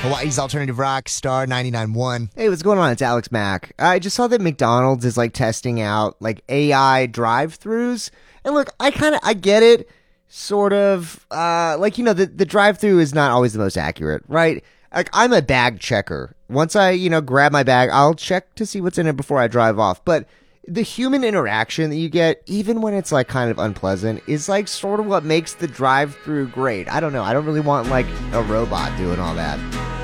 Hawaii's alternative rock, Star 99.1. Hey, what's going on? It's Alex Mack. I just saw that McDonald's is testing out AI drive-throughs. And look, I get it. Sort of, the drive-through is not always the most accurate, right? I'm a bag checker. Once I, grab my bag, I'll check to see what's in it before I drive off. But the human interaction that you get, even when it's kind of unpleasant, is sort of what makes the drive-through great. I don't know. I don't really want a robot doing all that.